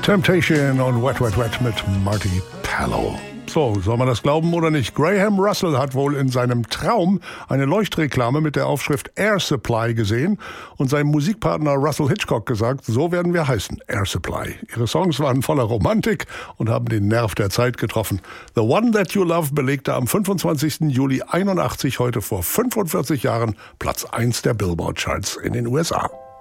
Temptation und Wet Wet Wet mit Marty Pallow. So, soll man das glauben oder nicht? Graham Russell hat wohl in seinem Traum eine Leuchtreklame mit der Aufschrift Air Supply gesehen und seinem Musikpartner Russell Hitchcock gesagt, so werden wir heißen, Air Supply. Ihre Songs waren voller Romantik und haben den Nerv der Zeit getroffen. The One That You Love belegte am 25. Juli 81, heute vor 45 Jahren, Platz 1 der Billboard-Charts in den USA.